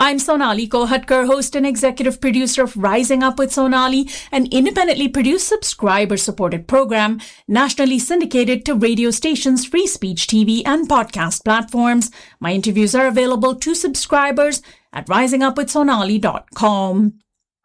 I'm Sonali Kohatkar, host and executive producer of Rising Up with Sonali, an independently produced, subscriber-supported program, nationally syndicated to radio stations, free speech TV, and podcast platforms. My interviews are available to subscribers at risingupwithsonali.com.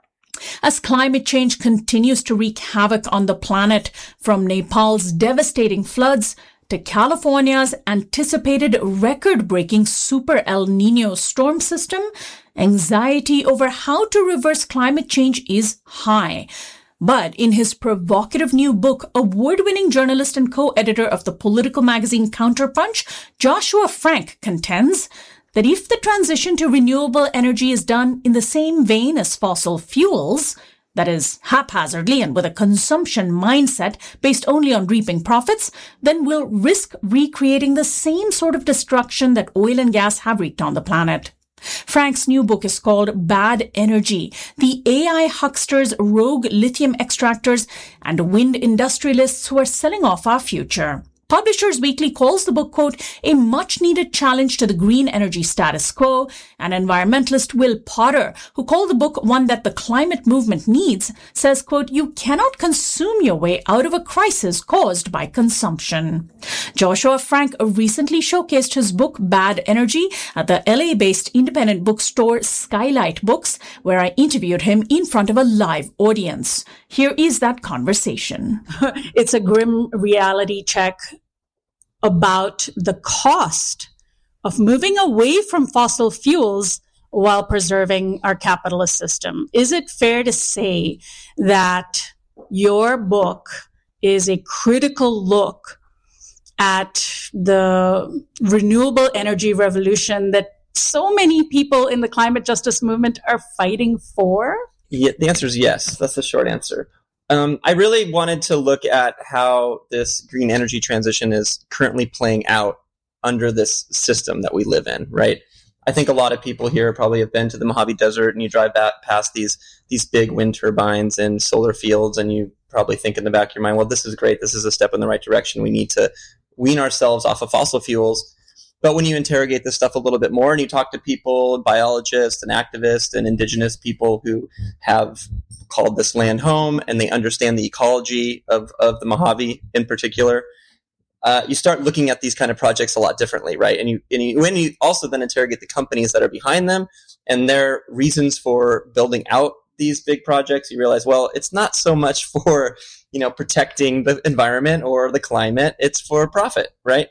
As climate change continues to wreak havoc on the planet, from Nepal's devastating floods to California's anticipated record-breaking Super El Niño storm system, anxiety over how to reverse climate change is high. But in his provocative new book, award-winning journalist and co-editor of the political magazine Counterpunch, Joshua Frank contends that if the transition to renewable energy is done in the same vein as fossil fuels, that is, haphazardly and with a consumption mindset based only on reaping profits, then we'll risk recreating the same sort of destruction that oil and gas have wreaked on the planet. Frank's new book is called Bad Energy: The AI Hucksters, Rogue Lithium Extractors, and Wind Industrialists Who Are Selling Off Our Future. Publishers Weekly calls the book, quote, a much-needed challenge to the green energy status quo, and environmentalist Will Potter, who called the book one that the climate movement needs, says, quote, you cannot consume your way out of a crisis caused by consumption. Joshua Frank recently showcased his book, Bad Energy, at the LA-based independent bookstore Skylight Books, where I interviewed him in front of a live audience. Here is that conversation. It's a grim reality check about the cost of moving away from fossil fuels while preserving our capitalist system. Is it fair to say that your book is a critical look at the renewable energy revolution that so many people in the climate justice movement are fighting for? Yeah, the answer is yes. That's the short answer. I really wanted to look at how this green energy transition is currently playing out under this system that we live in, right? I think a lot of people here probably have been to the Mojave Desert, and you drive past these big wind turbines and solar fields, and you probably think in the back of your mind, well, this is great. This is a step in the right direction. We need to wean ourselves off of fossil fuels. But when you interrogate this stuff a little bit more and you talk to people, biologists and activists and indigenous people who have called this land home and they understand the ecology of the Mojave in particular, you start looking at these kind of projects a lot differently, right? And when you also then interrogate the companies that are behind them and their reasons for building out these big projects, you realize, well, it's not so much for, protecting the environment or the climate, it's for profit, right?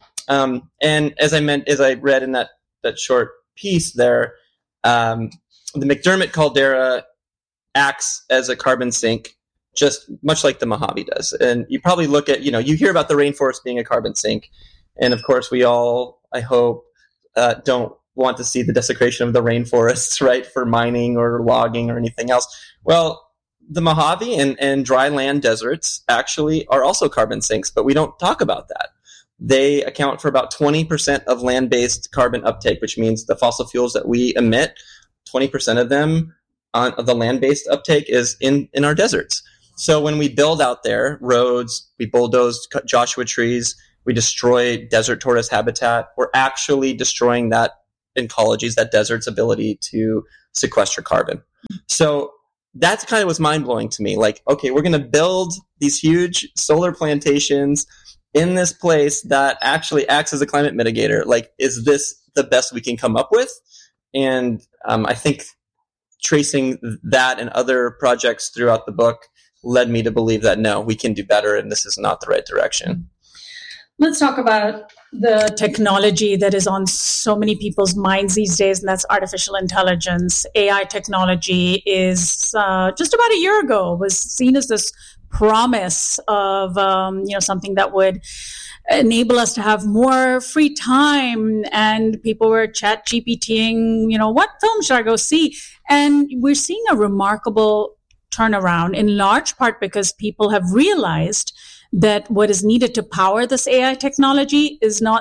And as I read in that short piece there, the McDermott caldera acts as a carbon sink, just much like the Mojave does. And you probably look at, you hear about the rainforest being a carbon sink. And of course, we all, I hope, don't want to see the desecration of the rainforests, right, for mining or logging or anything else. Well, the Mojave and dry land deserts actually are also carbon sinks, but we don't talk about that. They account for about 20% of land-based carbon uptake, which means the fossil fuels that we emit, 20% of them of the land-based uptake is in our deserts. So when we build out there roads, we bulldoze Joshua trees, we destroy desert tortoise habitat, we're actually destroying that ecology's, that desert's ability to sequester carbon. So that's kind of what's mind-blowing to me. Like, okay, we're going to build these huge solar plantations in this place that actually acts as a climate mitigator. Like, is this the best we can come up with? And I think tracing that and other projects throughout the book led me to believe that, no, we can do better, and this is not the right direction. Let's talk about the technology that is on so many people's minds these days, and that's artificial intelligence. AI technology is just about a year ago was seen as this promise of something that would enable us to have more free time, and people were chat GPTing, what film should I go see? And we're seeing a remarkable turnaround, in large part because people have realized that what is needed to power this AI technology is not,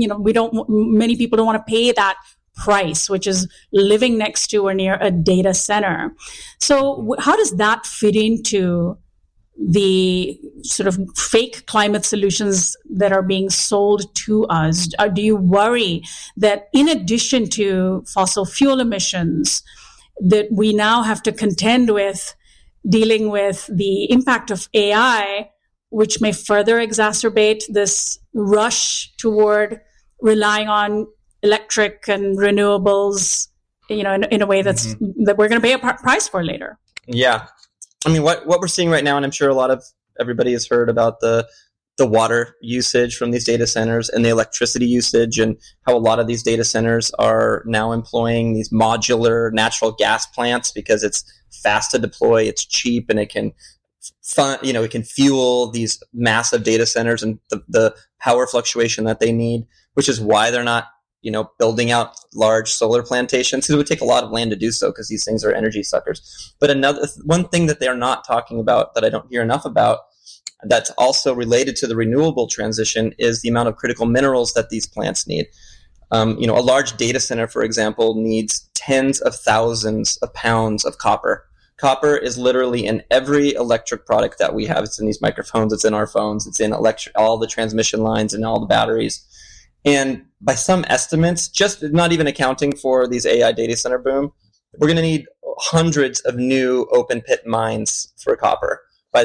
many people don't want to pay that price, which is living next to or near a data center. So how does that fit into the sort of fake climate solutions that are being sold to us? Do you worry that in addition to fossil fuel emissions, that we now have to contend with dealing with the impact of AI, which may further exacerbate this rush toward relying on electric and renewables, in a way that we're going to pay a price for later? Yeah. I mean, what we're seeing right now, and I'm sure everybody has heard about the water usage from these data centers and the electricity usage, and how a lot of these data centers are now employing these modular natural gas plants because it's fast to deploy, it's cheap, and it can it can fuel these massive data centers and the power fluctuation that they need, which is why they're not building out large solar plantations, because it would take a lot of land to do so, because these things are energy suckers. But one thing that they're not talking about, that I don't hear enough about, that's also related to the renewable transition, is the amount of critical minerals that these plants need. A large data center, for example, needs tens of thousands of pounds of copper. Copper is literally in every electric product that we have. It's in these microphones, it's in our phones, it's in all the transmission lines and all the batteries. And by some estimates, just not even accounting for these AI data center boom, we're going to need hundreds of new open pit mines for copper by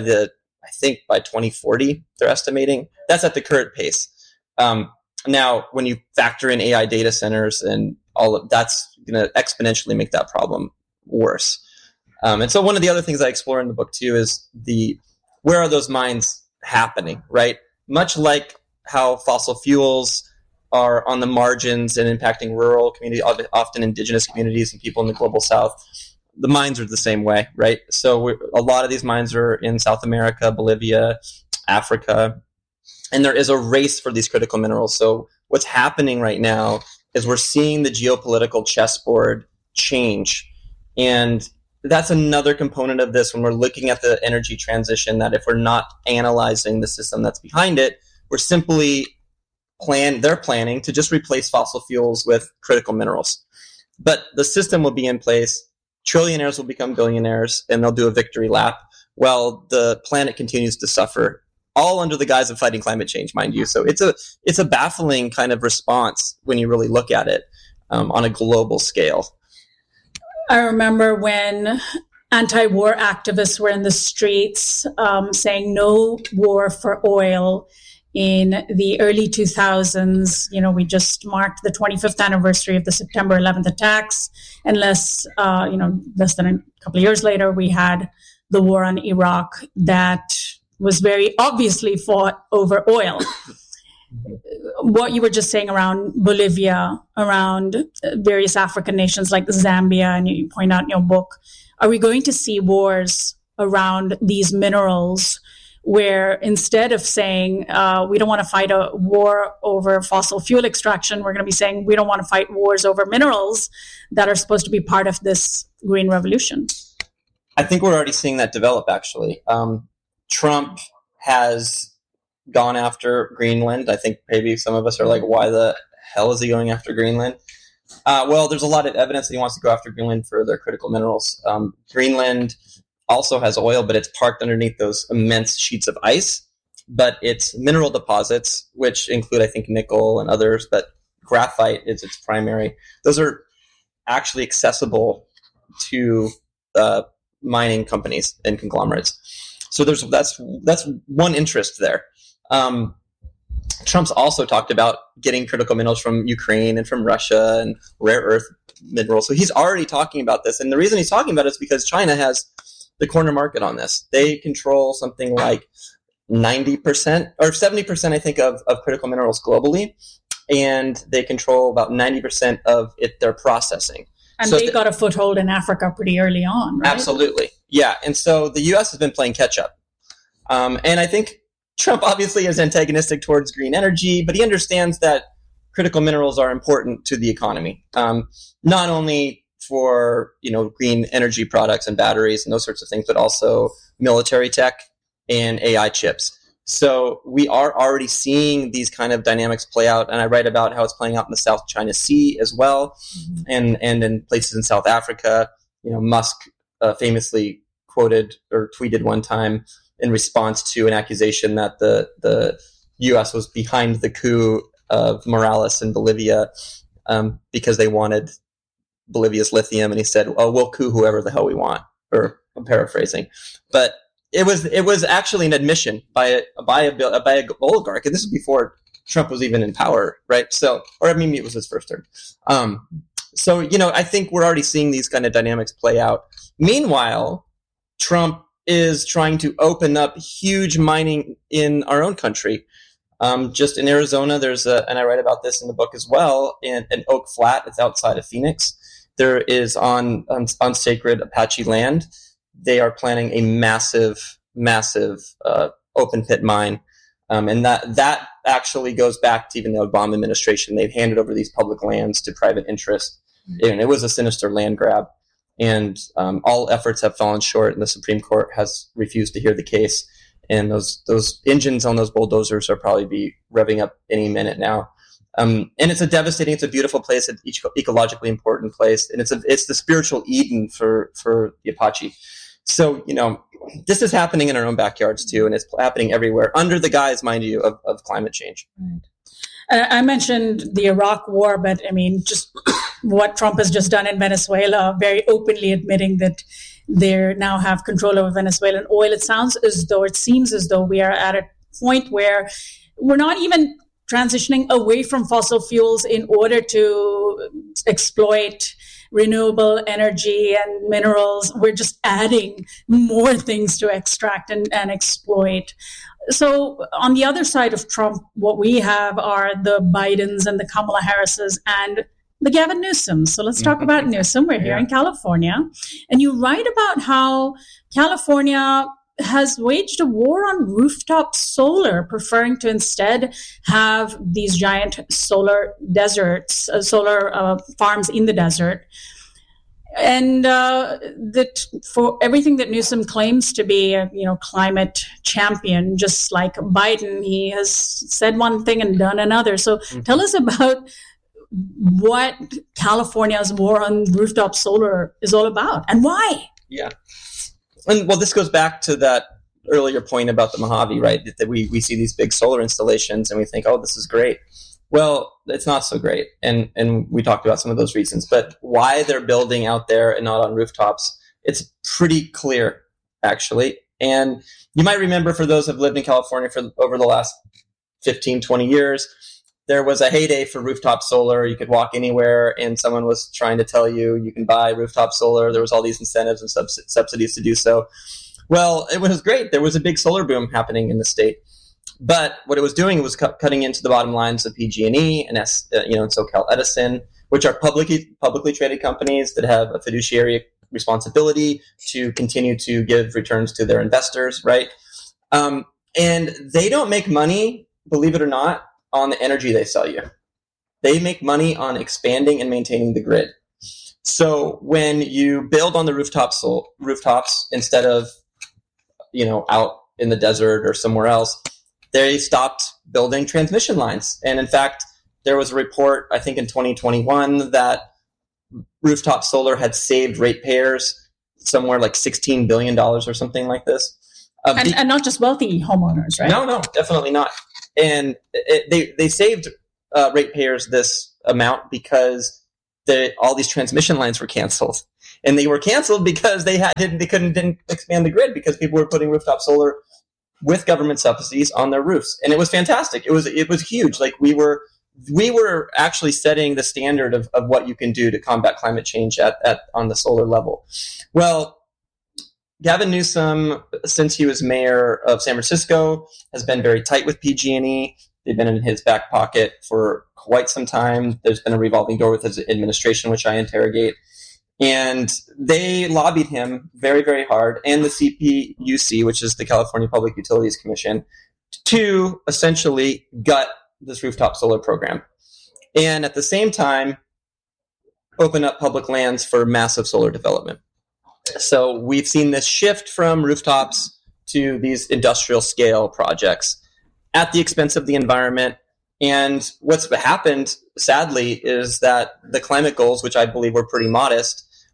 2040, they're estimating. That's at the current pace. Now, when you factor in AI data centers and all of that's going to exponentially make that problem worse. And so one of the other things I explore in the book too is where are those mines happening, right? Much like how fossil fuels are on the margins and impacting rural communities, often indigenous communities and people in the global south, the mines are the same way, right? So a lot of these mines are in South America, Bolivia, Africa, and there is a race for these critical minerals. So what's happening right now is we're seeing the geopolitical chessboard change. And that's another component of this when we're looking at the energy transition, that if we're not analyzing the system that's behind it, we're simply they're planning to just replace fossil fuels with critical minerals. But the system will be in place. Trillionaires will become billionaires, and they'll do a victory lap while the planet continues to suffer, all under the guise of fighting climate change, mind you. So it's a baffling kind of response when you really look at it on a global scale. I remember when anti-war activists were in the streets saying no war for oil in the early 2000s. We just marked the 25th anniversary of the September 11th attacks. And less than a couple of years later, we had the war on Iraq that was very obviously fought over oil. What you were just saying around Bolivia, around various African nations like Zambia, and you point out in your book, are we going to see wars around these minerals where instead of saying we don't want to fight a war over fossil fuel extraction, we're going to be saying we don't want to fight wars over minerals that are supposed to be part of this green revolution? I think we're already seeing that develop, actually. Trump has gone after Greenland. I think maybe some of us are like, why the hell is he going after Greenland? Well, there's a lot of evidence that he wants to go after Greenland for their critical minerals. Greenland also has oil, but it's parked underneath those immense sheets of ice. But it's mineral deposits, which include, I think, nickel and others, but graphite is its primary. Those are actually accessible to mining companies and conglomerates. So that's one interest there. Trump's also talked about getting critical minerals from Ukraine and from Russia and rare earth minerals. So he's already talking about this. And the reason he's talking about it is because China has the corner market on this. They control something like 90% or 70%, I think, of critical minerals globally. And they control about 90% of their processing. And so they got a foothold in Africa pretty early on, right? Absolutely. Yeah. And so the U.S. has been playing catch up. And I think Trump obviously is antagonistic towards green energy, but he understands that critical minerals are important to the economy, not only for green energy products and batteries and those sorts of things, but also military tech and AI chips. So we are already seeing these kind of dynamics play out, and I write about how it's playing out in the South China Sea as well, and in places in South Africa. Musk famously quoted or tweeted one time in response to an accusation that the U.S. was behind the coup of Morales in Bolivia because they wanted Bolivia's lithium, and he said, "Oh, we'll coup whoever the hell we want," or I'm paraphrasing, but it was actually an admission by an oligarch, and this was before Trump was even in power, right? So, or I mean, it was his first term. So, I think we're already seeing these kind of dynamics play out. Meanwhile, Trump is trying to open up huge mining in our own country. Just in Arizona, there's and I write about this in the book as well, in Oak Flat. It's outside of Phoenix. There is on sacred Apache land. They are planning a massive open pit mine. And that actually goes back to even the Obama administration. They've handed over these public lands to private interest. And it was a sinister land grab. And all efforts have fallen short, and the Supreme Court has refused to hear the case. And those engines on those bulldozers are probably be revving up any minute now. And it's a beautiful place, an ecologically important place, and it's the spiritual Eden for the Apache. So, this is happening in our own backyards too, and it's happening everywhere under the guise, mind you, of climate change. Right. I mentioned the Iraq War, but I mean, just what Trump has just done in Venezuela, very openly admitting that they now have control over Venezuelan oil. It seems as though we are at a point where we're not even transitioning away from fossil fuels in order to exploit renewable energy and minerals. We're just adding more things to extract and exploit. So on the other side of Trump, what we have are the Bidens and the Kamala Harrises and the Gavin Newsom. So let's talk about Newsom. We're here in California. And you write about how California has waged a war on rooftop solar, preferring to instead have these giant solar farms in the desert. And that for everything that Newsom claims to be a climate champion, just like Biden, he has said one thing and done another. So tell us about what California's war on rooftop solar is all about and why. Yeah. And this goes back to that earlier point about the Mojave, right? That we see these big solar installations and we think, oh, this is great. Well, it's not so great. And we talked about some of those reasons. But why they're building out there and not on rooftops, it's pretty clear, actually. And you might remember, for those who have lived in California for over the last 15, 20 years, there was a heyday for rooftop solar. You could walk anywhere and someone was trying to tell you can buy rooftop solar. There was all these incentives and subsidies to do so. Well, it was great. There was a big solar boom happening in the state. But what it was doing was cutting into the bottom lines of PG&E and SoCal Edison, which are publicly traded companies that have a fiduciary responsibility to continue to give returns to their investors, right? And they don't make money, believe it or not, on the energy they sell you. They make money on expanding and maintaining the grid. So when you build on the rooftops instead of out in the desert or somewhere else, they stopped building transmission lines. And in fact, there was a report, I think in 2021, that rooftop solar had saved ratepayers somewhere like $16 billion or something like this. And not just wealthy homeowners, right? No, definitely not. And they saved ratepayers this amount because all these transmission lines were canceled. And they were canceled because they didn't expand the grid because people were putting rooftop solar with government subsidies on their roofs. And it was fantastic. It was huge. Like we were actually setting the standard of what you can do to combat climate change on the solar level. Well, Gavin Newsom, since he was mayor of San Francisco, has been very tight with PG&E. They've been in his back pocket for quite some time. There's been a revolving door with his administration, which I interrogate. And they lobbied him very, very hard, and the CPUC, which is the California Public Utilities Commission, to essentially gut this rooftop solar program. And at the same time, open up public lands for massive solar development. So we've seen this shift from rooftops to these industrial scale projects at the expense of the environment. And what's happened, sadly, is that the climate goals, which I believe were pretty modest,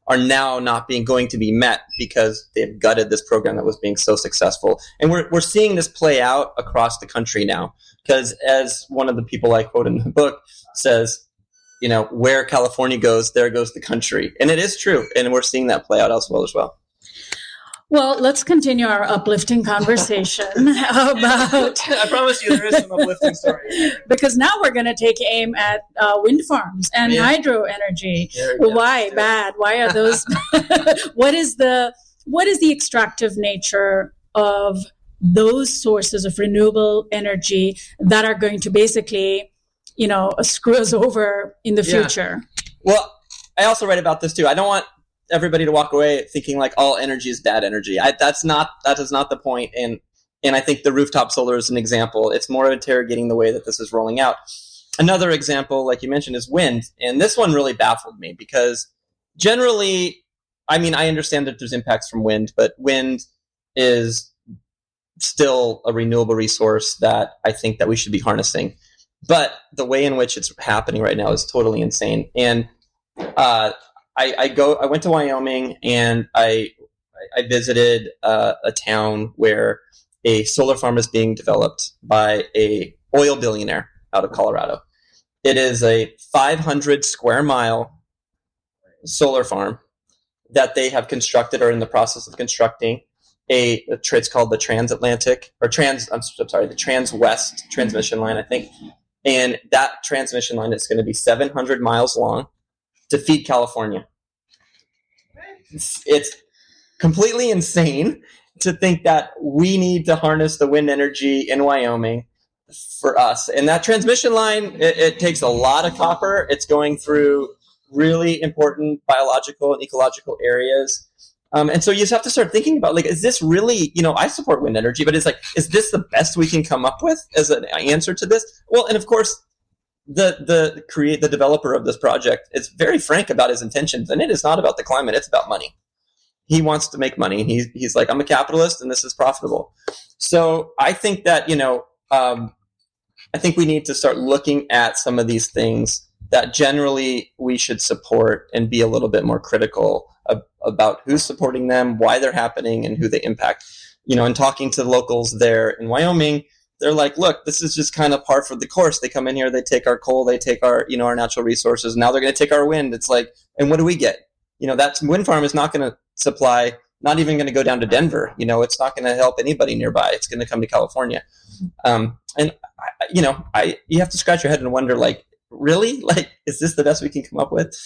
are now not going to be met because they've gutted this program that was being so successful. And we're seeing this play out across the country now, because as one of the people I quote in the book says, where California goes, there goes the country. And it is true. And we're seeing that play out elsewhere as well. Well, let's continue our uplifting conversation about... I promise you there is some uplifting story. Because now we're going to take aim at wind farms and hydro energy. Why bad? Why are those... What is the extractive nature of those sources of renewable energy that are going to basically, screw us over in the future? Well, I also write about this too. I don't want everybody to walk away thinking like all energy is bad energy. That is not the point. And I think the rooftop solar is an example. It's more interrogating the way that this is rolling out. Another example, like you mentioned, is wind. And this one really baffled me because generally, I understand that there's impacts from wind, but wind is still a renewable resource that I think that we should be harnessing. But the way in which it's happening right now is totally insane. And I went to Wyoming and I visited a town where a solar farm is being developed by a oil billionaire out of Colorado. It is a 500 square mile solar farm that they have constructed or in the process of constructing. It's called the the Trans-West transmission line, I think. And that transmission line is going to be 700 miles long to feed California. It's completely insane to think that we need to harness the wind energy in Wyoming for us. And that transmission line, it takes a lot of copper. It's going through really important biological and ecological areas. And so you just have to start thinking about, is this really, I support wind energy, but it's like, is this the best we can come up with as an answer to this? Well, and of course, the developer of this project is very frank about his intentions, and it is not about the climate, it's about money. He wants to make money, and he's like, I'm a capitalist, and this is profitable. So I think that, I think we need to start looking at some of these things that generally we should support and be a little bit more critical about who's supporting them, why they're happening, and who they impact. And talking to the locals there in Wyoming, they're like, look, this is just kind of par for the course. They come in here, they take our coal, they take our, our natural resources. Now they're going to take our wind. It's like, and what do we get? That wind farm is not going to supply, not even going to go down to Denver. It's not going to help anybody nearby. It's going to come to California. And you have to scratch your head and wonder, really? Is this the best we can come up with?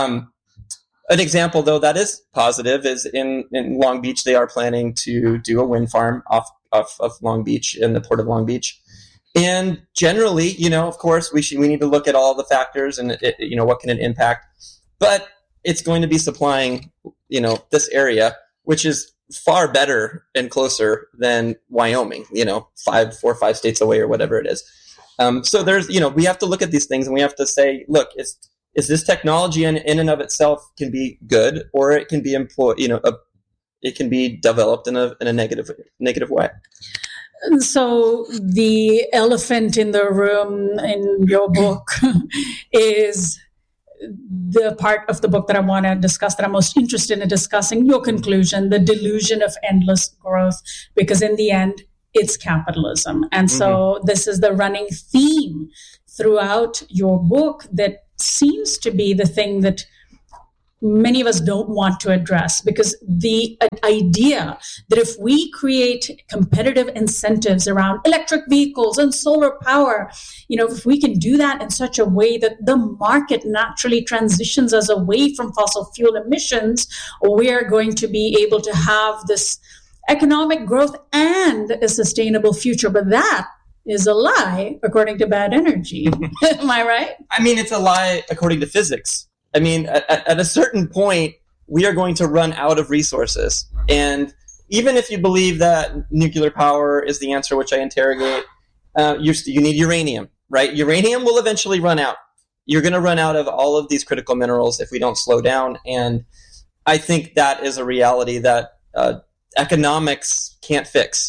An example, though, that is positive is in Long Beach, they are planning to do a wind farm off of Long Beach in the port of Long Beach. And generally, of course, we need to look at all the factors and, what can it impact. But it's going to be supplying, this area, which is far better and closer than Wyoming, 4 or 5 states away or whatever it is. So there's, we have to look at these things and we have to say, look, is this technology in and of itself can be good, or it can be employed, it can be developed in a negative way. So the elephant in the room in your book is the part of the book that I want to discuss, that I'm most interested in discussing, your conclusion, the delusion of endless growth, because in the end, it's capitalism. And so this is the running theme throughout your book that seems to be the thing that many of us don't want to address, because the idea that if we create competitive incentives around electric vehicles and solar power, if we can do that in such a way that the market naturally transitions us away from fossil fuel emissions, we're going to be able to have this economic growth and a sustainable future. But that is a lie, according to Bad Energy. Am I right? It's a lie according to physics. At a certain point, we are going to run out of resources. And even if you believe that nuclear power is the answer, which I interrogate, you need uranium, right? Uranium will eventually run out. You're going to run out of all of these critical minerals if we don't slow down. And I think that is a reality that economics can't fix.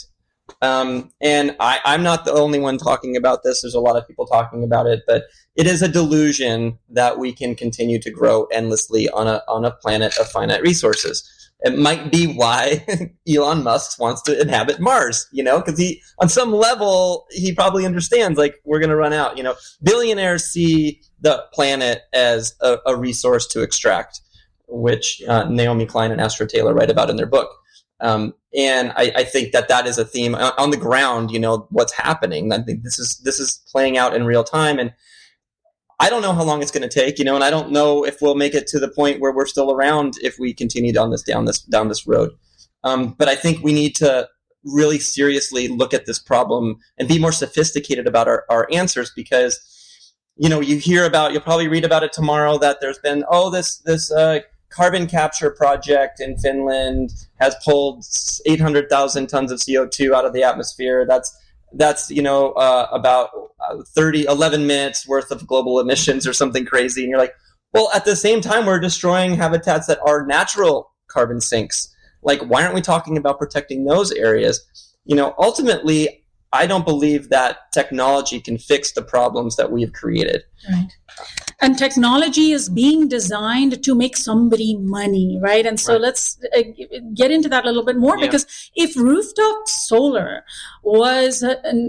And I'm not the only one talking about this. There's a lot of people talking about it, but it is a delusion that we can continue to grow endlessly on a planet of finite resources. It might be why Elon Musk wants to inhabit Mars, because on some level, he probably understands, like, we're going to run out. Billionaires see the planet as a resource to extract, which Naomi Klein and Astra Taylor write about in their book. And I think that is a theme on the ground, what's happening. I think this is playing out in real time. And I don't know how long it's going to take, and I don't know if we'll make it to the point where we're still around if we continue down this road. But I think we need to really seriously look at this problem and be more sophisticated about our answers, because, you'll probably read about it tomorrow that there's been, this carbon capture project in Finland has pulled 800,000 tons of CO2 out of the atmosphere. That's about 11 minutes worth of global emissions or something crazy. And you're like, well, at the same time, we're destroying habitats that are natural carbon sinks. Like, why aren't we talking about protecting those areas? Ultimately, I don't believe that technology can fix the problems that we've created. Right. And technology is being designed to make somebody money, right? And so let's get into that a little bit more, because if rooftop solar was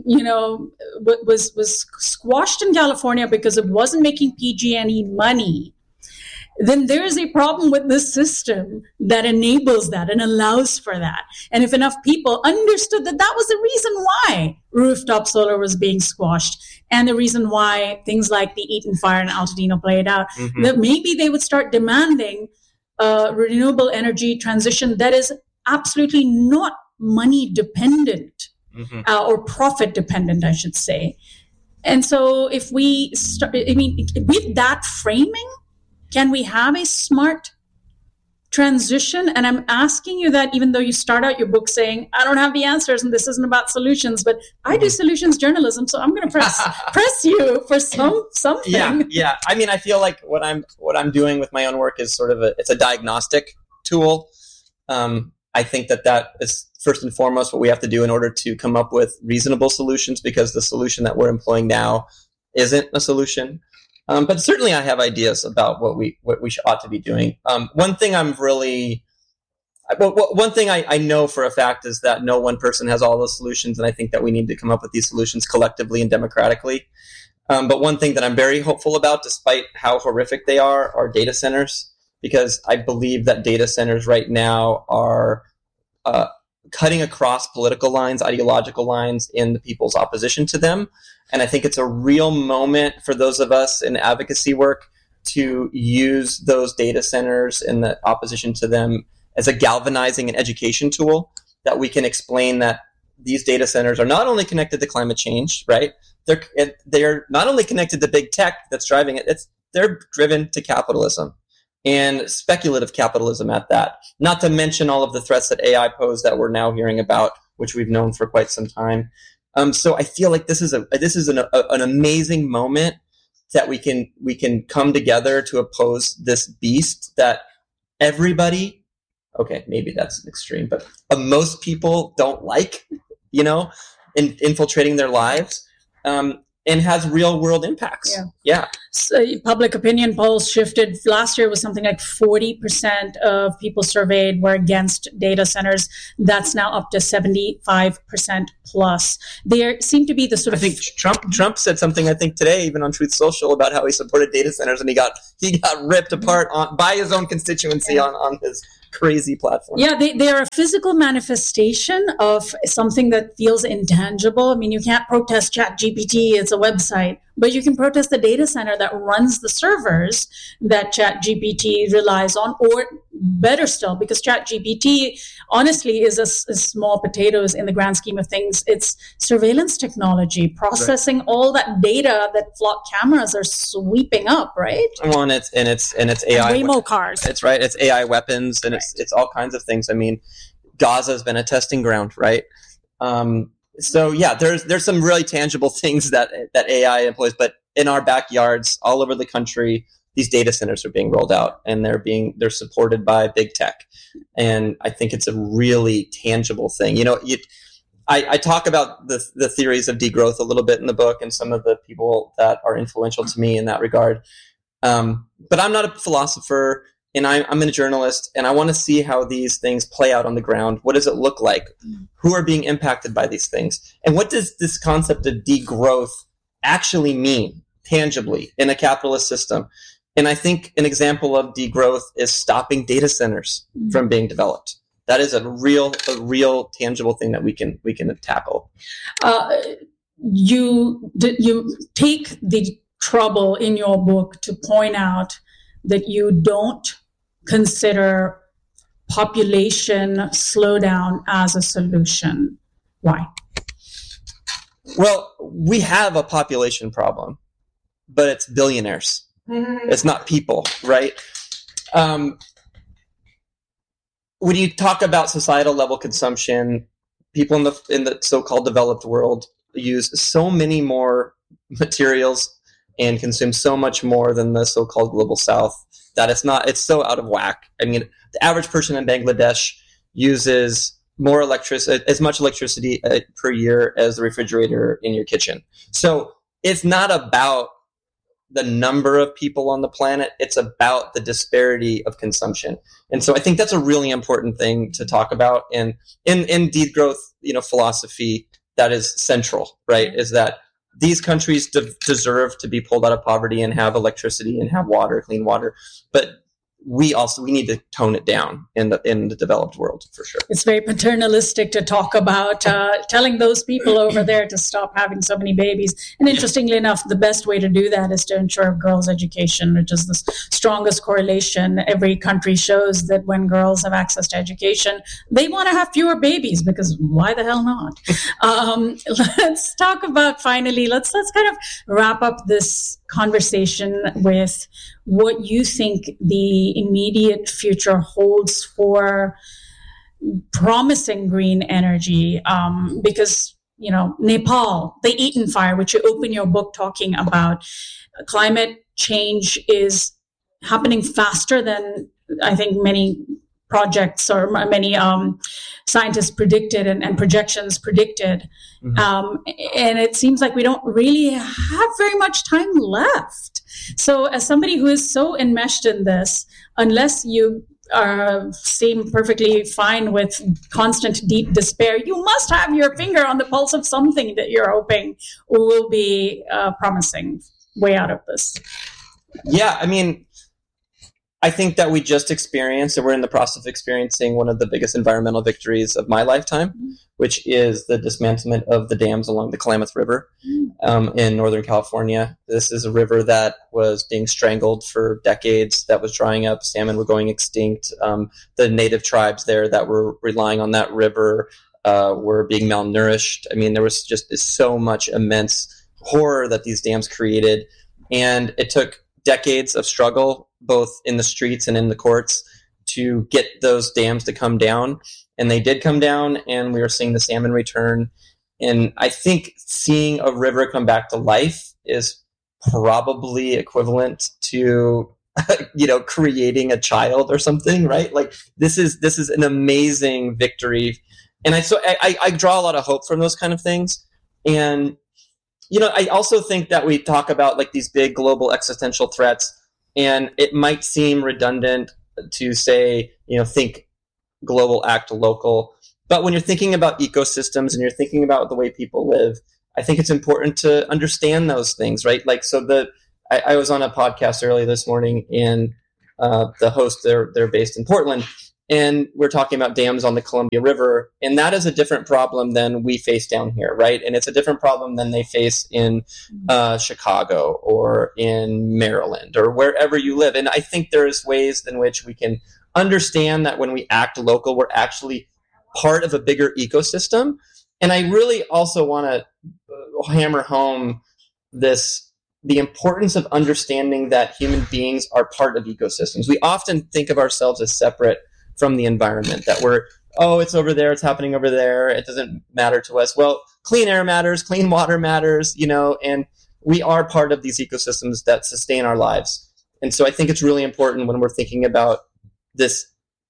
squashed in California because it wasn't making PG&E money, then there is a problem with this system that enables that and allows for that. And if enough people understood that was the reason why rooftop solar was being squashed, and the reason why things like the Eaton fire in Altadena played out, that maybe they would start demanding renewable energy transition that is absolutely not money dependent or profit dependent, I should say. And so if we start, with that framing, can we have a smart transition? And I'm asking you that, even though you start out your book saying, I don't have the answers and this isn't about solutions, but I do solutions journalism, so I'm going to press you for something. Yeah. I feel like what I'm doing with my own work is sort of it's a diagnostic tool. I think that is first and foremost what we have to do in order to come up with reasonable solutions, because the solution that we're employing now isn't a solution. But certainly I have ideas about what we ought to be doing. One thing I know for a fact is that no one person has all the solutions, and I think that we need to come up with these solutions collectively and democratically. But one thing that I'm very hopeful about, despite how horrific they are data centers, because I believe that data centers right now are cutting across political lines, ideological lines in the people's opposition to them. And I think it's a real moment for those of us in advocacy work to use those data centers and the opposition to them as a galvanizing and education tool, that we can explain that these data centers are not only connected to climate change, right? They're not only connected to big tech that's driving it, they're driven to capitalism, and speculative capitalism at that. Not to mention all of the threats that AI pose that we're now hearing about, which we've known for quite some time. So I feel like this is an amazing moment that we can come together to oppose this beast that everybody, okay, maybe that's extreme, but most people don't like, infiltrating their lives. And has real world impacts. Yeah. So public opinion polls shifted. Last year was something like 40% of people surveyed were against data centers. That's now up to 75% plus. There seem to be the sort of. I think Trump said something, I think today, even on Truth Social, about how he supported data centers, and he got ripped apart by his own constituency on his crazy platform. Yeah, they are a physical manifestation of something that feels intangible. I mean, you can't protest ChatGPT, it's a website, but you can protest the data center that runs the servers that ChatGPT relies on, or better still, because ChatGPT honestly is a small potatoes in the grand scheme of things. It's surveillance technology, processing all that data that flock cameras are sweeping up, right? Well, and it's AI. Waymo cars. It's right. It's AI weapons, and it's all kinds of things. I mean, Gaza has been a testing ground, right? So yeah, there's some really tangible things that AI employs, but in our backyards, all over the country, these data centers are being rolled out, and they're supported by big tech, and I think it's a really tangible thing. I talk about the theories of degrowth a little bit in the book and some of the people that are influential to me in that regard. But I'm not a philosopher, and I'm a journalist, and I want to see how these things play out on the ground. What does it look like? Who are being impacted by these things? And what does this concept of degrowth actually mean tangibly in a capitalist system? And I think an example of degrowth is stopping data centers from being developed. That is a real tangible thing that we can tackle. You take the trouble in your book to point out that you don't consider population slowdown as a solution. Why? Well, we have a population problem, but it's billionaires. It's not people, right? When you talk about societal level consumption, people in the so-called developed world use so many more materials and consume so much more than the so-called global south that it's so out of whack. I mean, the average person in Bangladesh uses as much electricity per year as the refrigerator in your kitchen. So it's not about the number of people on the planet, it's about the disparity of consumption. And so I think that's a really important thing to talk about. And in degrowth, philosophy, that is central, right? Is that these countries deserve to be pulled out of poverty and have electricity and have water, clean water. But we need to tone it down in the developed world, for sure. It's very paternalistic to talk about telling those people over there to stop having so many babies. And interestingly enough, the best way to do that is to ensure girls' education, which is the strongest correlation. Every country shows that when girls have access to education, they want to have fewer babies, because why the hell not? Let's talk about, finally, let's kind of wrap up this conversation with what you think the immediate future holds for promising green energy, because Nepal, the Eaton fire, which you open your book talking about, climate change is happening faster than I think many projects or many scientists predicted and projections predicted. And it seems like we don't really have very much time left. So as somebody who is so enmeshed in this, unless you seem perfectly fine with constant deep despair, you must have your finger on the pulse of something that you're hoping will be promising way out of this. Yeah, I mean, I think that we just experienced, and we're in the process of experiencing, one of the biggest environmental victories of my lifetime, which is the dismantlement of the dams along the Klamath River in Northern California. This is a river that was being strangled for decades, that was drying up. Salmon were going extinct. The native tribes there that were relying on that river were being malnourished. I mean, there was just so much immense horror that these dams created. And it took decades of struggle, both in the streets and in the courts, to get those dams to come down. And they did come down, and we are seeing the salmon return. And I think seeing a river come back to life is probably equivalent to, creating a child or something, right? Like this is an amazing victory. And I draw a lot of hope from those kind of things. And I also think that we talk about like these big global existential threats, and it might seem redundant to say, think global, act local. But when you're thinking about ecosystems and you're thinking about the way people live, I think it's important to understand those things, right? Like, so I was on a podcast earlier this morning, and the host, they're based in Portland, and we're talking about dams on the Columbia River, and that is a different problem than we face down here, right? And it's a different problem than they face in Chicago or in Maryland or wherever you live. And I think there's ways in which we can understand that when we act local, we're actually part of a bigger ecosystem. And I really also want to hammer home the importance of understanding that human beings are part of ecosystems. We often think of ourselves as separate from the environment, that it's over there, it's happening over there, it doesn't matter to us. Well, clean air matters, clean water matters, and we are part of these ecosystems that sustain our lives. And so I think it's really important when we're thinking about this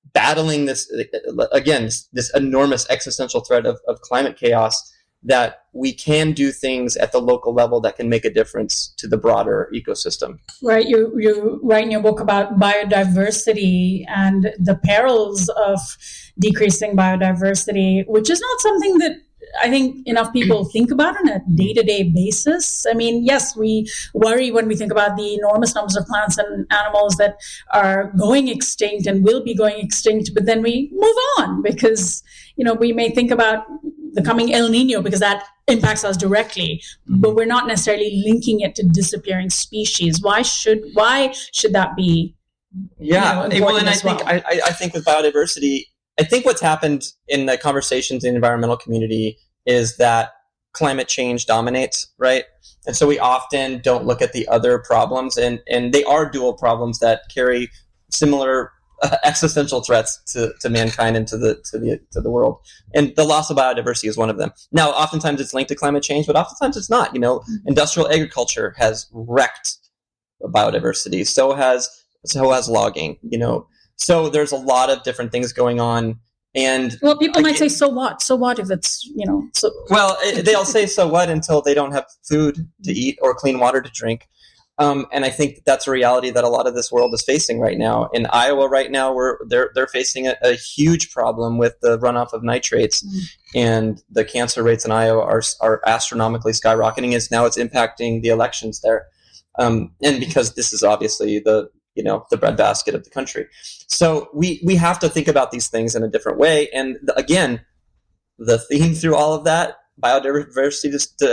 battling this, again, this enormous existential threat of climate chaos, that we can do things at the local level that can make a difference to the broader ecosystem. Right. You write in your book about biodiversity and the perils of decreasing biodiversity, which is not something that I think enough people think about on a day-to-day basis. I mean, yes, we worry when we think about the enormous numbers of plants and animals that are going extinct and will be going extinct, but then we move on because, we may think about the coming El Nino because that impacts us directly, but we're not necessarily linking it to disappearing species. Why should that be? Yeah, well, and I think with biodiversity, I think what's happened in the conversations in the environmental community is that climate change dominates, right? And so we often don't look at the other problems, and they are dual problems that carry similar existential threats to mankind and to the world. And the loss of biodiversity is one of them. Now, oftentimes it's linked to climate change, but oftentimes it's not. Industrial agriculture has wrecked biodiversity. So has logging. So there's a lot of different things going on. And well, people might say, so what? So what if it's, Well, they'll say so what until they don't have food to eat or clean water to drink. And I think that's a reality that a lot of this world is facing right now. In Iowa right now, they're facing a huge problem with the runoff of nitrates, and the cancer rates in Iowa are astronomically skyrocketing. As now it's impacting the elections there, and because this is obviously the breadbasket of the country. So we have to think about these things in a different way. And again, the theme through all of that, biodiversity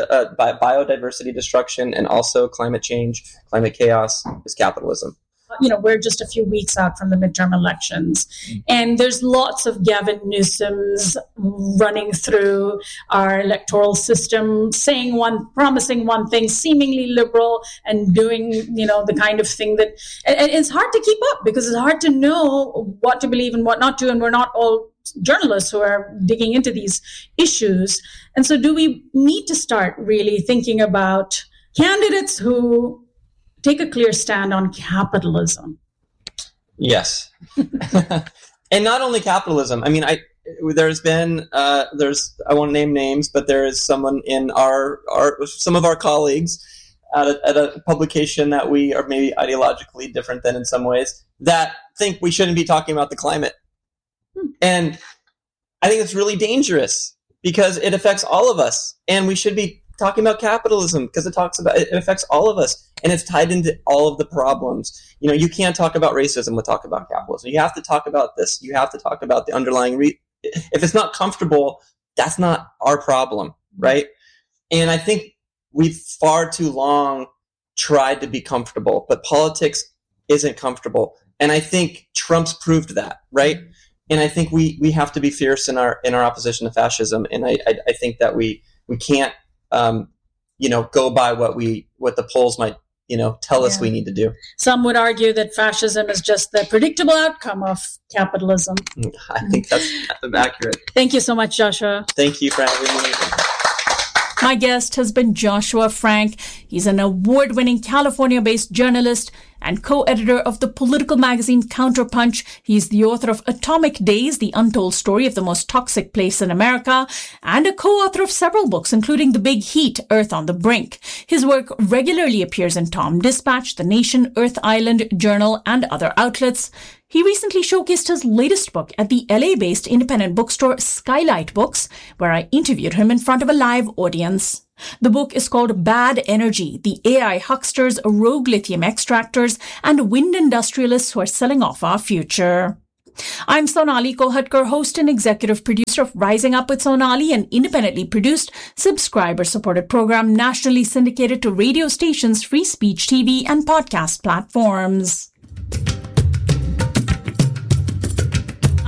destruction, and also climate change, climate chaos, is capitalism. We're just a few weeks out from the midterm elections, and there's lots of Gavin Newsoms running through our electoral system, promising one thing, seemingly liberal, and doing, the kind of thing that, and it's hard to keep up because it's hard to know what to believe and what not to, and we're not all journalists who are digging into these issues. And so do we need to start really thinking about candidates who take a clear stand on capitalism? Yes. And not only capitalism. I mean, there's been, I won't name names, but there is someone in some of our colleagues at a publication that we are maybe ideologically different than in some ways, that think we shouldn't be talking about the climate. And I think it's really dangerous because it affects all of us, and we should be talking about capitalism because it affects all of us, and it's tied into all of the problems. You can't talk about racism without talking about capitalism. You have to talk about this. You have to talk about the underlying. If it's not comfortable, that's not our problem, right? And I think we've far too long tried to be comfortable, but politics isn't comfortable, and I think Trump's proved that, right? And I think we have to be fierce in our opposition to fascism, and I think that we can't go by what the polls might tell us we need to do. Some would argue that fascism is just the predictable outcome of capitalism. I think that's accurate. Thank you so much, Joshua. Thank you for having me. My guest has been Joshua Frank. He's an award-winning California-based journalist and co-editor of the political magazine Counterpunch. He's the author of Atomic Days, The Untold Story of the Most Toxic Place in America, and a co-author of several books, including The Big Heat, Earth on the Brink. His work regularly appears in Tom Dispatch, The Nation, Earth Island, Journal, and other outlets. He recently showcased his latest book at the LA-based independent bookstore Skylight Books, where I interviewed him in front of a live audience. The book is called Bad Energy, the AI hucksters, rogue lithium extractors, and wind industrialists who are selling off our future. I'm Sonali Kolhatkar, host and executive producer of Rising Up with Sonali, an independently produced, subscriber-supported program nationally syndicated to radio stations, free speech TV, and podcast platforms.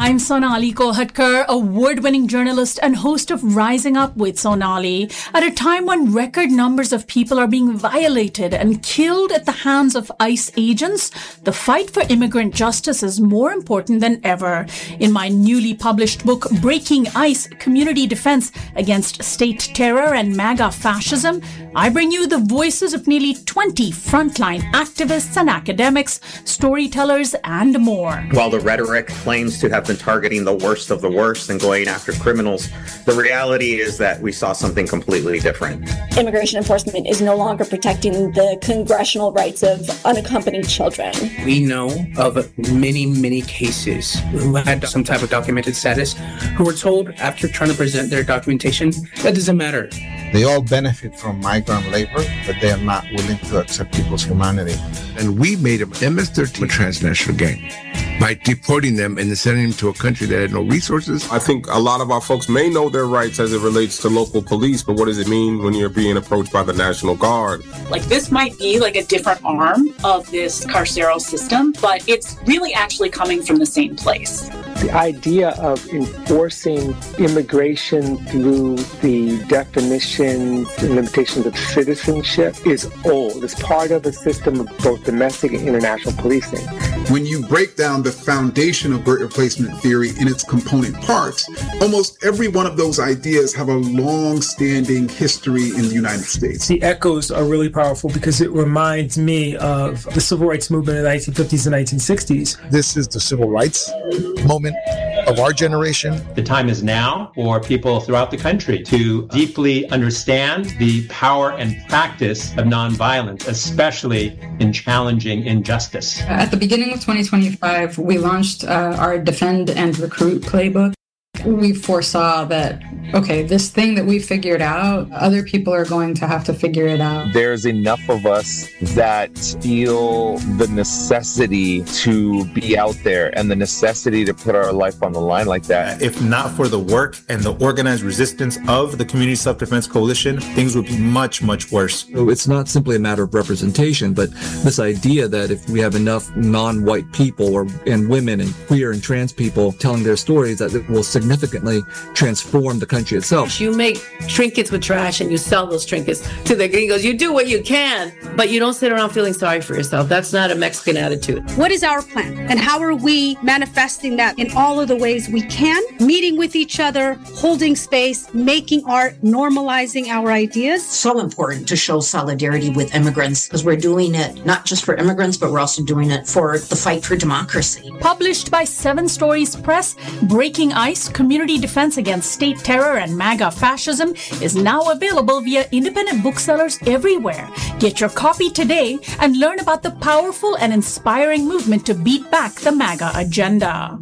I'm Sonali Kolhatkar, award-winning journalist and host of Rising Up with Sonali. At a time when record numbers of people are being violated and killed at the hands of ICE agents, the fight for immigrant justice is more important than ever. In my newly published book, Breaking ICE: Community Defense Against State Terror and MAGA Fascism, I bring you the voices of nearly 20 frontline activists and academics, storytellers, and more. While the rhetoric claims to have been targeting the worst of the worst and going after criminals, the reality is that we saw something completely different. Immigration enforcement is no longer protecting the congressional rights of unaccompanied children. We know of many cases who had some type of documented status who were told after trying to present their documentation, that doesn't matter. They all benefit from migrant labor, but they are not willing to accept people's humanity. And we made them MS-13 a transnational gang by deporting them and sending them to a country that had no resources. I think a lot of our folks may know their rights as it relates to local police, but what does it mean when you're being approached by the National Guard? Like, this might be like a different arm of this carceral system, but it's really actually coming from the same place. The idea of enforcing immigration through the definitions and limitations of citizenship is old. It's part of a system of both domestic and international policing. When you break down the foundation of Great Replacement theory in its component parts, almost every one of those ideas have a long-standing history in the United States. The echoes are really powerful because it reminds me of the civil rights movement in the 1950s and 1960s. This is the civil rights moment of our generation. The time is now for people throughout the country to deeply understand the power and practice of nonviolence, especially in challenging injustice. At the beginning of 2025, we launched our Defend and Recruit playbook. We foresaw that, okay, this thing that we figured out, other people are going to have to figure it out. There's enough of us that feel the necessity to be out there and the necessity to put our life on the line like that. If not for the work and the organized resistance of the Community Self-Defense Coalition, things would be much, much worse. So it's not simply a matter of representation, but this idea that if we have enough non-white people and women and queer and trans people telling their stories, that it will significantly transform the country itself. You make trinkets with trash and you sell those trinkets to the gringos. You do what you can, but you don't sit around feeling sorry for yourself. That's not a Mexican attitude. What is our plan? And how are we manifesting that in all of the ways we can? Meeting with each other, holding space, making art, normalizing our ideas. So important to show solidarity with immigrants because we're doing it not just for immigrants, but we're also doing it for the fight for democracy. Published by 7 Stories Press, Breaking ICE: Community Defense Against State Terror and MAGA Fascism is now available via independent booksellers everywhere. Get your copy today and learn about the powerful and inspiring movement to beat back the MAGA agenda.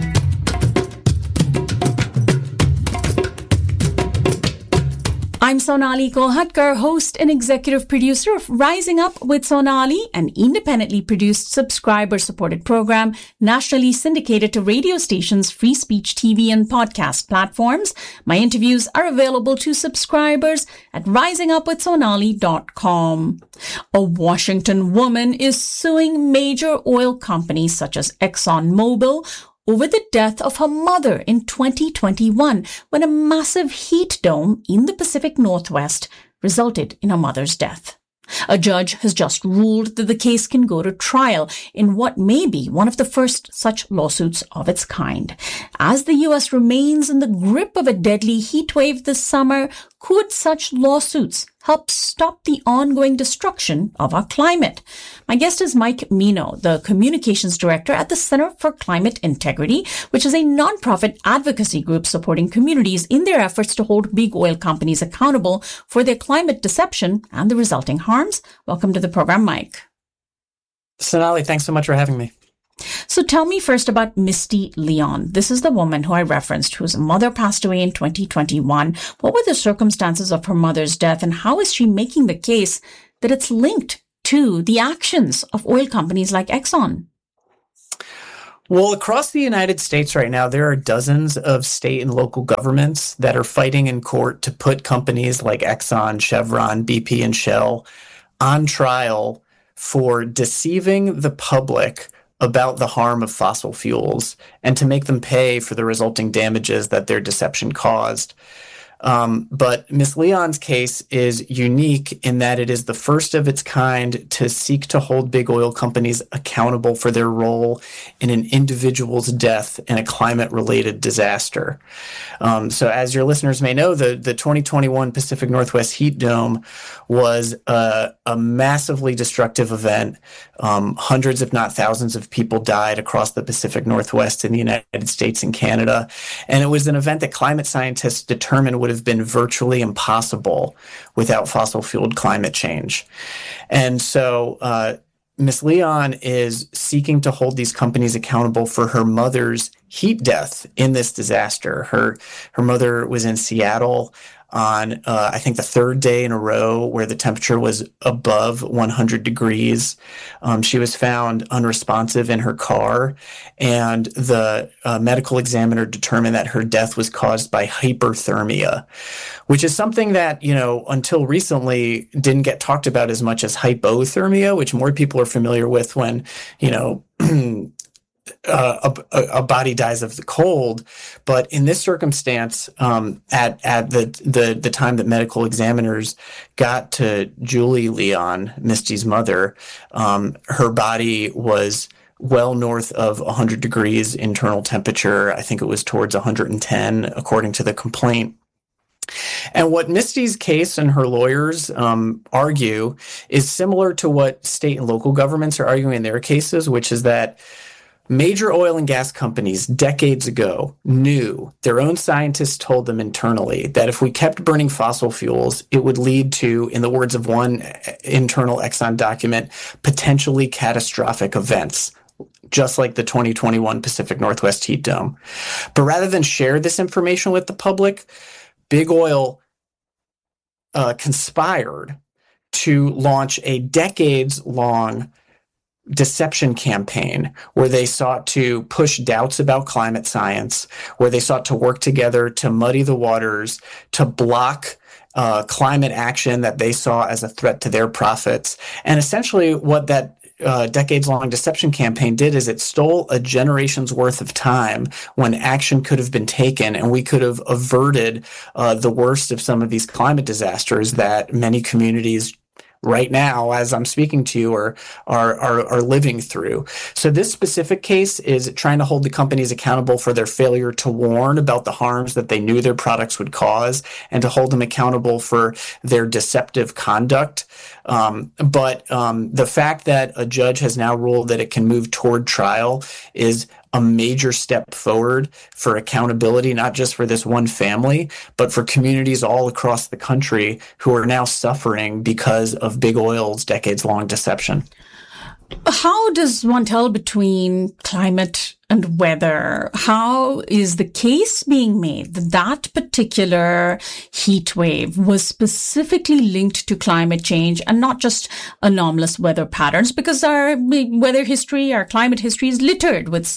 I'm Sonali Kolhatkar, host and executive producer of Rising Up with Sonali, an independently produced, subscriber-supported program nationally syndicated to radio stations, free speech TV, and podcast platforms. My interviews are available to subscribers at risingupwithsonali.com. A Washington woman is suing major oil companies such as ExxonMobil over the death of her mother in 2021 when a massive heat dome in the Pacific Northwest resulted in her mother's death. A judge has just ruled that the case can go to trial in what may be one of the first such lawsuits of its kind. As the U.S. remains in the grip of a deadly heat wave this summer, could such lawsuits help stop the ongoing destruction of our climate? My guest is Mike Mino, the communications director at the Center for Climate Integrity, which is a nonprofit advocacy group supporting communities in their efforts to hold big oil companies accountable for their climate deception and the resulting harms. Welcome to the program, Mike. Sonali, thanks so much for having me. So tell me first about Misty Leon. This is the woman who I referenced, whose mother passed away in 2021. What were the circumstances of her mother's death, and how is she making the case that it's linked to the actions of oil companies like Exxon? Well, across the United States right now, there are dozens of state and local governments that are fighting in court to put companies like Exxon, Chevron, BP, and Shell on trial for deceiving the public about the harm of fossil fuels and to make them pay for the resulting damages that their deception caused. But Ms. Leon's case is unique in that it is the first of its kind to seek to hold big oil companies accountable for their role in an individual's death in a climate-related disaster. So as your listeners may know, the 2021 Pacific Northwest heat dome was a massively destructive event. Hundreds, if not thousands, of people died across the Pacific Northwest in the United States and Canada. And it was an event that climate scientists determined would have been virtually impossible without fossil-fueled climate change. And so Ms. Leon is seeking to hold these companies accountable for her mother's heat death in this disaster. Her mother was in Seattle on, I think, the third day in a row where the temperature was above 100 degrees. She was found unresponsive in her car, and the medical examiner determined that her death was caused by hyperthermia, which is something that, until recently didn't get talked about as much as hypothermia, which more people are familiar with when, a body dies of the cold. But in this circumstance, at the time that medical examiners got to Julie Leon, Misty's mother, her body was well north of 100 degrees internal temperature. I think it was towards 110, according to the complaint. And what Misty's case and her lawyers argue is similar to what state and local governments are arguing in their cases, which is that major oil and gas companies decades ago knew, their own scientists told them internally, that if we kept burning fossil fuels, it would lead to, in the words of one internal Exxon document, potentially catastrophic events, just like the 2021 Pacific Northwest heat dome. But rather than share this information with the public, Big Oil conspired to launch a decades-long deception campaign where they sought to push doubts about climate science, where they sought to work together to muddy the waters, to block climate action that they saw as a threat to their profits. And essentially what that decades-long deception campaign did is it stole a generation's worth of time when action could have been taken, and we could have averted the worst of some of these climate disasters that many communities right now, as I'm speaking to you, are living through. So this specific case is trying to hold the companies accountable for their failure to warn about the harms that they knew their products would cause, and to hold them accountable for their deceptive conduct. But the fact that a judge has now ruled that it can move toward trial is a major step forward for accountability, not just for this one family, but for communities all across the country who are now suffering because of Big Oil's decades-long deception. How does one tell between climate and weather? How is the case being made that that particular heat wave was specifically linked to climate change and not just anomalous weather patterns? Because our weather history, our climate history is littered with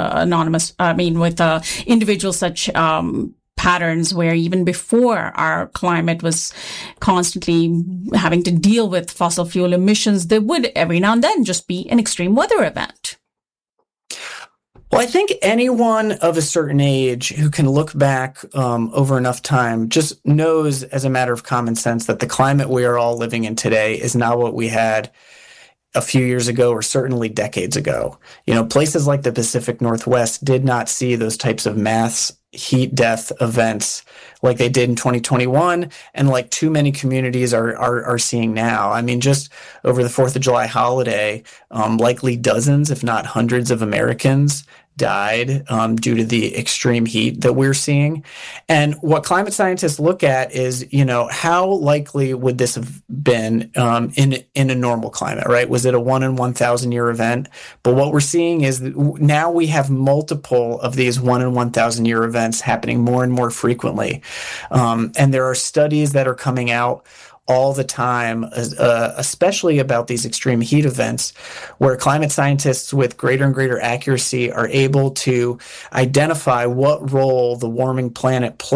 individuals such patterns where even before our climate was constantly having to deal with fossil fuel emissions, there would every now and then just be an extreme weather event. Well, I think anyone of a certain age who can look back over enough time just knows, as a matter of common sense, that the climate we are all living in today is not what we had a few years ago, or certainly decades ago. Places like the Pacific Northwest did not see those types of mass heat death events like they did in 2021, and like too many communities are seeing now. I mean, just over the 4th of July holiday, likely dozens, if not hundreds of Americans died due to the extreme heat that we're seeing. And what climate scientists look at is, how likely would this have been in a normal climate, right? Was it a 1 in 1,000 year event? But what we're seeing is that now we have multiple of these 1 in 1,000 year events happening more and more frequently. And there are studies that are coming out all the time, especially about these extreme heat events, where climate scientists with greater and greater accuracy are able to identify what role the warming planet plays